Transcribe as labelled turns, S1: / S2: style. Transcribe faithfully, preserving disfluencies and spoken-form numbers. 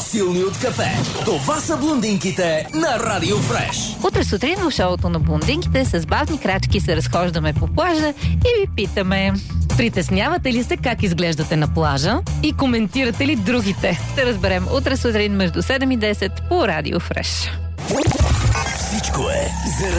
S1: по-силни от кафе. Това са блондинките на Радио Фреш.
S2: Утре сутрин в шоуто на блондинките с бавни крачки се разхождаме по плажа и ви питаме:
S3: притеснявате ли се как изглеждате на плажа и коментирате ли другите?
S2: Ще разберем утре сутрин между седем и десет по Радио Фреш.
S1: Всичко е заради